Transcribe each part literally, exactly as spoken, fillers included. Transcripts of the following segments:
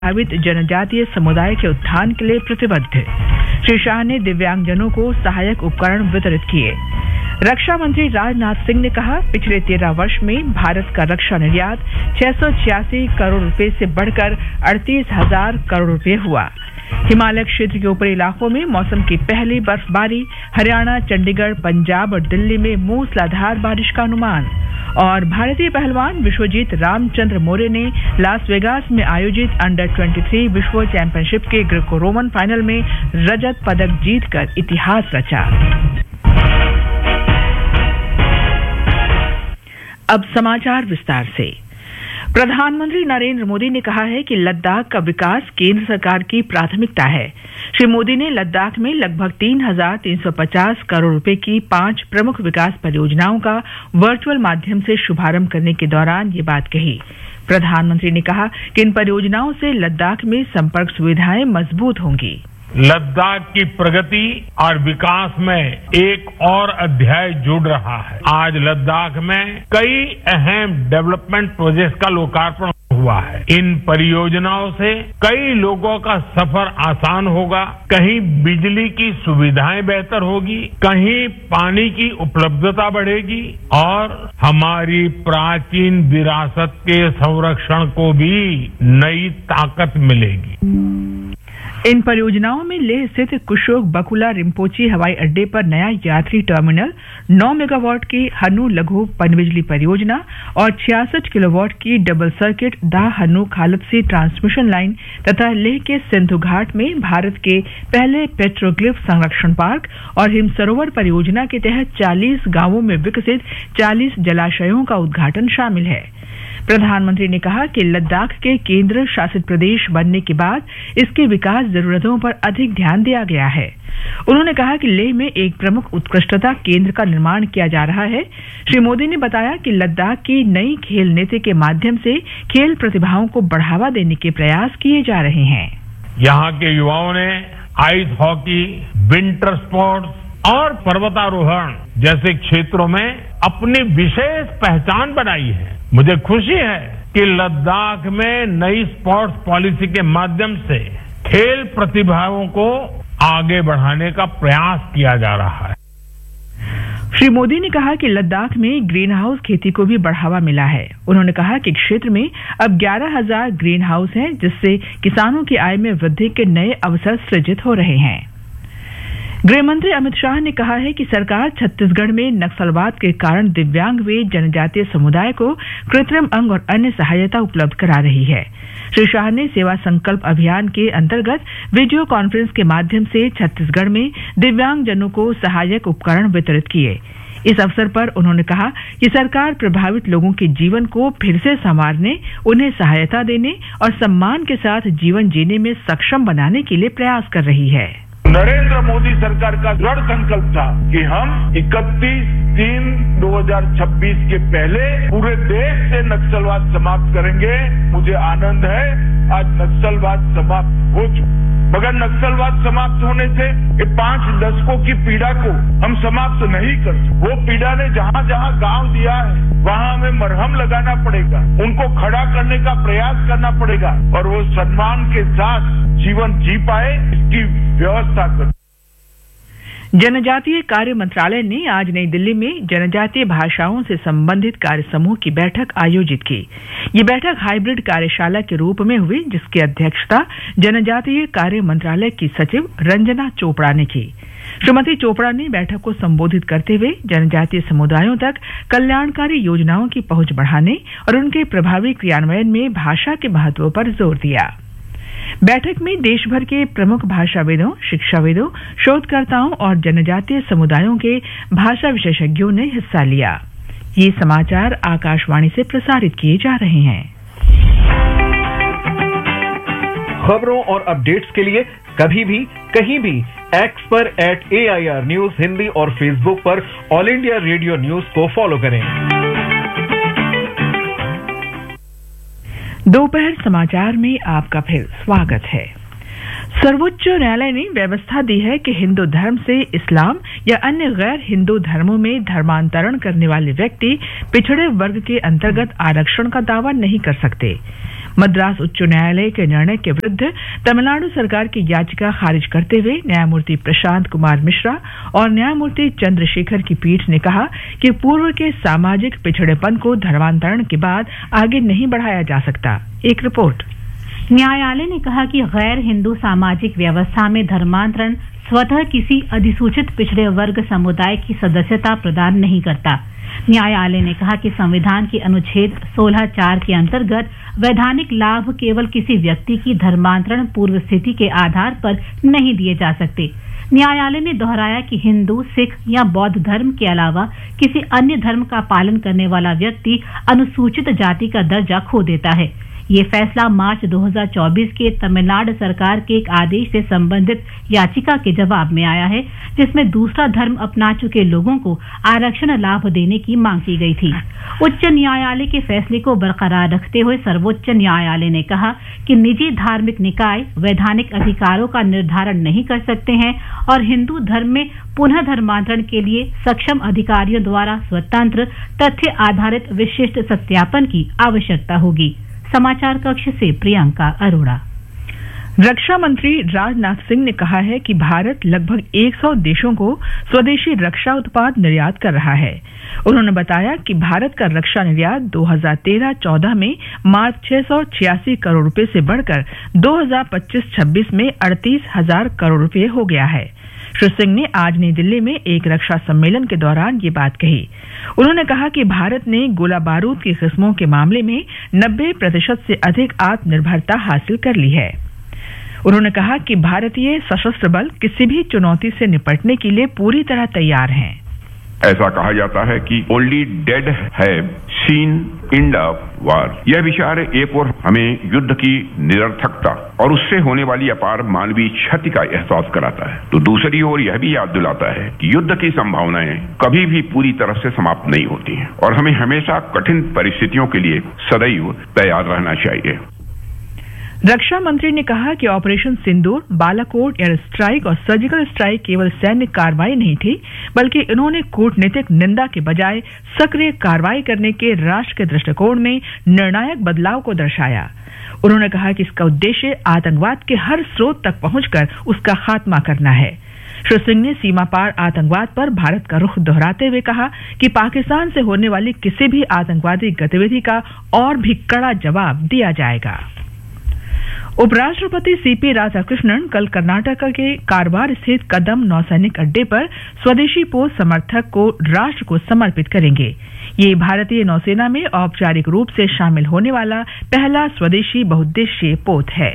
प्रभावित जनजातीय समुदाय के उत्थान के लिए प्रतिबद्ध। श्री शाह ने दिव्यांगजनों को सहायक उपकरण वितरित किए। रक्षा मंत्री राजनाथ सिंह ने कहा, पिछले तेरह वर्ष में भारत का रक्षा निर्यात छह सौ छियासी करोड़ रुपए से बढ़कर अड़तीस हजार करोड़ रुपए हुआ। हिमालय क्षेत्र के ऊपरी इलाकों में मौसम की पहली बर्फबारी, हरियाणा, चंडीगढ़, पंजाब और दिल्ली में मूसलाधार बारिश का अनुमान। और भारतीय पहलवान विश्वजीत रामचंद्र मौर्य ने लास वेगास में आयोजित अंडर तेईस विश्व चैंपियनशिप के ग्रीको रोमन फाइनल में रजत पदक जीतकर इतिहास रचा। अब समाचार विस्तार से। प्रधानमंत्री नरेंद्र मोदी ने कहा है कि लद्दाख का विकास केंद्र सरकार की प्राथमिकता है। श्री मोदी ने लद्दाख में लगभग तीन हजार तीन सौ पचास करोड़ रुपए की पांच प्रमुख विकास परियोजनाओं का वर्चुअल माध्यम से शुभारंभ करने के दौरान ये बात कही। प्रधानमंत्री ने कहा कि इन परियोजनाओं से लद्दाख में संपर्क सुविधाएं मजबूत होंगी। लद्दाख की प्रगति और विकास में एक और अध्याय जुड़ रहा है। आज लद्दाख में कई अहम डेवलपमेंट प्रोजेक्ट्स का लोकार्पण हुआ है। इन परियोजनाओं से कई लोगों का सफर आसान होगा, कहीं बिजली की सुविधाएं बेहतर होगी, कहीं पानी की उपलब्धता बढ़ेगी और हमारी प्राचीन विरासत के संरक्षण को भी नई ताकत मिलेगी। इन परियोजनाओं में लेह स्थित कुशोक बकुला रिम्पोची हवाई अड्डे पर नया यात्री टर्मिनल, नौ मेगावाट की हनु लघु पनबिजली परियोजना और छियासठ किलोवाट की डबल सर्किट दा हनु खालदसी ट्रांसमिशन लाइन तथा लेह के सिंधु घाट में भारत के पहले पेट्रोग्लिफ संरक्षण पार्क और हिम सरोवर परियोजना के तहत चालीस गांवों में विकसित चालीस जलाशयों का उद्घाटन शामिल है। प्रधानमंत्री ने कहा कि लद्दाख के केंद्र शासित प्रदेश बनने के बाद इसके विकास जरूरतों पर अधिक ध्यान दिया गया है। उन्होंने कहा कि लेह में एक प्रमुख उत्कृष्टता केंद्र का निर्माण किया जा रहा है। श्री मोदी ने बताया कि लद्दाख की नई खेल नीति के माध्यम से खेल प्रतिभाओं को बढ़ावा देने के प्रयास किए जा रहे हैं। यहाँ के युवाओं ने आइस हॉकी, विंटर स्पोर्ट्स और पर्वतारोहण जैसे क्षेत्रों में अपनी विशेष पहचान बनाई है। मुझे खुशी है कि लद्दाख में नई स्पोर्ट्स पॉलिसी के माध्यम से खेल प्रतिभाओं को आगे बढ़ाने का प्रयास किया जा रहा है। श्री मोदी ने कहा कि लद्दाख में ग्रीन हाउस खेती को भी बढ़ावा मिला है। उन्होंने कहा कि क्षेत्र में अब ग्यारह हजार ग्रीन हाउस हैं, जिससे किसानों की आय में वृद्धि के नए अवसर सृजित हो रहे हैं। गृह मंत्री अमित शाह ने कहा है कि सरकार छत्तीसगढ़ में नक्सलवाद के कारण दिव्यांग वे जनजातीय समुदाय को कृत्रिम अंग और अन्य सहायता उपलब्ध करा रही है। श्री शाह ने सेवा संकल्प अभियान के अंतर्गत वीडियो कॉन्फ्रेंस के माध्यम से छत्तीसगढ़ में दिव्यांगजनों को सहायक उपकरण वितरित किए। इस अवसर पर उन्होंने कहा कि सरकार प्रभावित लोगों के जीवन को फिर से संवारने, उन्हें सहायता देने और सम्मान के साथ जीवन जीने में सक्षम बनाने के लिए प्रयास कर रही है। नरेंद्र मोदी सरकार का दृढ़ संकल्प था कि हम इकतीस तीन दो हजार छब्बीस के पहले पूरे देश से नक्सलवाद समाप्त करेंगे। मुझे आनंद है आज नक्सलवाद समाप्त हो चुका, मगर नक्सलवाद समाप्त होने से ये पांच दशकों की पीड़ा को हम समाप्त नहीं कर सकते। वो पीड़ा ने जहां जहां गांव दिया है वहां हमें मरहम लगाना पड़ेगा, उनको खड़ा करने का प्रयास करना पड़ेगा और वो सम्मान के साथ जीवन जी पाए, इसकी व्यवस्था कर। जनजातीय कार्य मंत्रालय ने आज नई दिल्ली में जनजातीय भाषाओं से संबंधित कार्य समूह की बैठक आयोजित की। ये बैठक हाइब्रिड कार्यशाला के रूप में हुई, जिसकी अध्यक्षता जनजातीय कार्य मंत्रालय की सचिव रंजना चोपड़ा ने की। श्रीमती चोपड़ा ने बैठक को संबोधित करते हुए जनजातीय समुदायों तक कल्याणकारी योजनाओं की पहुंच बढ़ाने और उनके प्रभावी क्रियान्वयन में भाषा के महत्व पर जोर दिया। बैठक में देश भर के प्रमुख भाषाविदों, शिक्षाविदों, शोधकर्ताओं और जनजातीय समुदायों के भाषा विशेषज्ञों ने हिस्सा लिया। ये समाचार आकाशवाणी से प्रसारित किए जा रहे हैं। खबरों और अपडेट्स के लिए कभी भी कहीं भी एक्स पर eight A I R news Hindi और फेसबुक पर ऑल इंडिया रेडियो न्यूज को फॉलो करें। दोपहर समाचार में आपका फिर स्वागत है। सर्वोच्च न्यायालय ने व्यवस्था दी है कि हिंदू धर्म से इस्लाम या अन्य गैर हिंदू धर्मों में धर्मांतरण करने वाले व्यक्ति पिछड़े वर्ग के अंतर्गत आरक्षण का दावा नहीं कर सकते। मद्रास उच्च न्यायालय के निर्णय के विरुद्ध तमिलनाडु सरकार की याचिका खारिज करते हुए न्यायमूर्ति प्रशांत कुमार मिश्रा और न्यायमूर्ति चंद्रशेखर की पीठ ने कहा कि पूर्व के सामाजिक पिछड़ेपन को धर्मांतरण के बाद आगे नहीं बढ़ाया जा सकता। एक रिपोर्ट। न्यायालय ने कहा कि गैर हिंदू सामाजिक व्यवस्था में धर्मांतरण स्वतः किसी अधिसूचित पिछड़े वर्ग समुदाय की सदस्यता प्रदान नहीं करता। न्यायालय ने कहा कि संविधान के अनुच्छेद सोलह चार के अंतर्गत वैधानिक लाभ केवल किसी व्यक्ति की धर्मांतरण पूर्व स्थिति के आधार पर नहीं दिए जा सकते। न्यायालय ने दोहराया कि हिंदू, सिख या बौद्ध धर्म के अलावा किसी अन्य धर्म का पालन करने वाला व्यक्ति अनुसूचित जाति का दर्जा खो देता है। ये फैसला मार्च दो हज़ार चौबीस के तमिलनाडु सरकार के एक आदेश से संबंधित याचिका के जवाब में आया है, जिसमें दूसरा धर्म अपना चुके लोगों को आरक्षण लाभ देने की मांग की गई थी। उच्च न्यायालय के फैसले को बरकरार रखते हुए सर्वोच्च न्यायालय ने कहा कि निजी धार्मिक निकाय वैधानिक अधिकारों का निर्धारण नहीं कर सकते हैं और हिंदू धर्म में पुनः धर्मांतरण के लिए सक्षम अधिकारियों द्वारा स्वतंत्र तथ्य आधारित विशिष्ट सत्यापन की आवश्यकता होगी। समाचार कक्ष से प्रियंका अरोड़ा। रक्षा मंत्री राजनाथ सिंह ने कहा है कि भारत लगभग सौ देशों को स्वदेशी रक्षा उत्पाद निर्यात कर रहा है। उन्होंने बताया कि भारत का रक्षा निर्यात दो हज़ार तेरह चौदह में मार्च छह सौ छियासी करोड़ रुपए से बढ़कर दो हज़ार पच्चीस छब्बीस में अड़तीस हजार करोड़ रुपए हो गया है। श्री सिंह ने आज नई दिल्ली में एक रक्षा सम्मेलन के दौरान ये बात कही। उन्होंने कहा कि भारत ने गोला बारूद की किस्मों के मामले में नब्बे प्रतिशत से अधिक आत्मनिर्भरता हासिल कर ली है। उन्होंने कहा कि भारतीय सशस्त्र बल किसी भी चुनौती से निपटने के लिए पूरी तरह तैयार हैं। ऐसा कहा जाता है कि only dead have seen end of war. यह विचार एक ओर हमें युद्ध की निरर्थकता और उससे होने वाली अपार मानवीय क्षति का एहसास कराता है, तो दूसरी ओर यह भी याद दिलाता है कि युद्ध की संभावनाएं कभी भी पूरी तरह से समाप्त नहीं होती हैं और हमें हमेशा कठिन परिस्थितियों के लिए सदैव तैयार रहना चाहिए। रक्षा मंत्री ने कहा कि ऑपरेशन सिंदूर, बालाकोट एयर स्ट्राइक और सर्जिकल स्ट्राइक केवल सैन्य कार्रवाई नहीं थी, बल्कि इन्होंने कूटनीतिक निंदा के बजाय सक्रिय कार्रवाई करने के राष्ट्र के दृष्टिकोण में निर्णायक बदलाव को दर्शाया। उन्होंने कहा कि इसका उद्देश्य आतंकवाद के हर स्रोत तक पहुंचकर उसका खात्मा करना है। श्री सिंह ने सीमा पार आतंकवाद पर भारत का रुख दोहराते हुए कहा कि पाकिस्तान से होने वाली किसी भी आतंकवादी गतिविधि का और भी कड़ा जवाब दिया जाएगा। उपराष्ट्रपति सीपी राधाकृष्णन कल कर्नाटक के कारवार स्थित कदम नौसैनिक अड्डे पर स्वदेशी पोत समर्थक को राष्ट्र को समर्पित करेंगे। ये भारतीय नौसेना में औपचारिक रूप से शामिल होने वाला पहला स्वदेशी बहुउद्देशीय पोत है।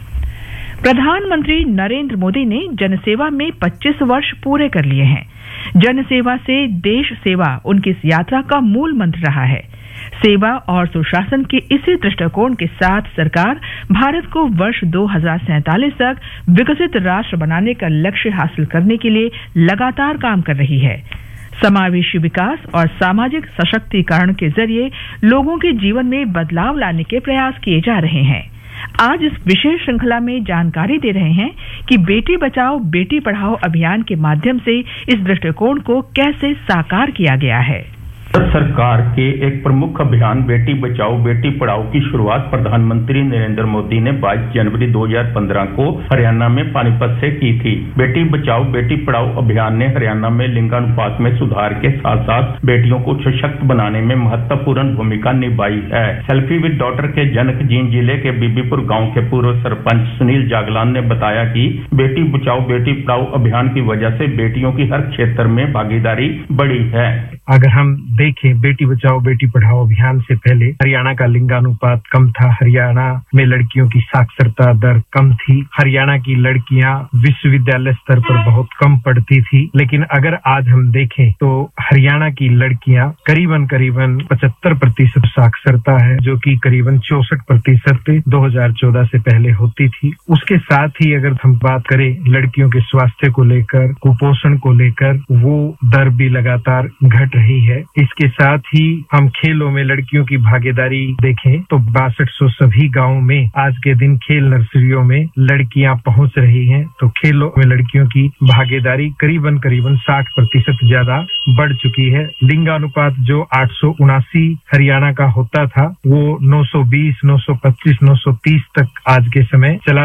प्रधानमंत्री नरेंद्र मोदी ने जनसेवा में पच्चीस वर्ष पूरे कर लिए हैं। जनसेवा से देश सेवा उनकी इस यात्रा का मूल मंत्र रहा है। सेवा और सुशासन के इसी दृष्टिकोण के साथ सरकार भारत को वर्ष दो हज़ार सैंतालीस तक विकसित राष्ट्र बनाने का लक्ष्य हासिल करने के लिए लगातार काम कर रही है। समावेशी विकास और सामाजिक सशक्तिकरण के जरिए लोगों के जीवन में बदलाव लाने के प्रयास किए जा रहे हैं। आज इस विशेष श्रृंखला में जानकारी दे रहे हैं कि बेटी बचाओ बेटी पढ़ाओ अभियान के माध्यम से इस दृष्टिकोण को कैसे साकार किया गया है। सरकार के एक प्रमुख अभियान बेटी बचाओ बेटी पढ़ाओ की शुरुआत प्रधानमंत्री नरेंद्र मोदी ने बाईस जनवरी दो हज़ार पंद्रह को हरियाणा में पानीपत से की थी। बेटी बचाओ बेटी पढ़ाओ अभियान ने हरियाणा में लिंगानुपात में सुधार के साथ साथ बेटियों को सशक्त बनाने में महत्वपूर्ण भूमिका निभाई है। सेल्फी विद डॉटर के जनक जींद जिले के बीबीपुर गाँव के पूर्व सरपंच सुनील जागलान ने बताया कि बेटी बचाओ बेटी पढ़ाओ अभियान की वजह से बेटियों की हर क्षेत्र में भागीदारी बढ़ी है। अगर हम देखें बेटी बचाओ बेटी पढ़ाओ अभियान से पहले हरियाणा का लिंगानुपात कम था। हरियाणा में लड़कियों की साक्षरता दर कम थी। हरियाणा की लड़कियां विश्वविद्यालय स्तर पर बहुत कम पढ़ती थी। लेकिन अगर आज हम देखें तो हरियाणा की लड़कियां करीबन करीबन पचहत्तर प्रतिशत साक्षरता है, जो कि करीबन चौसठ प्रतिशत दो हज़ार चौदह से पहले होती थी। उसके साथ ही अगर हम बात करें लड़कियों के स्वास्थ्य को लेकर, कुपोषण को लेकर, वो दर भी लगातार घट रही है। इसके साथ ही हम खेलों में लड़कियों की भागीदारी देखें तो बासठ सौ सभी गांवों में आज के दिन खेल नर्सरियों में लड़कियां पहुंच रही हैं। तो खेलों में लड़कियों की भागीदारी करीबन करीबन साठ प्रतिशत ज्यादा बढ़ चुकी है। लिंगानुपात जो आठ सौ उनासी हरियाणा का होता था वो नौ सौ बीस, नौ सौ पच्चीस, नौ सौ तीस तक आज के समय चला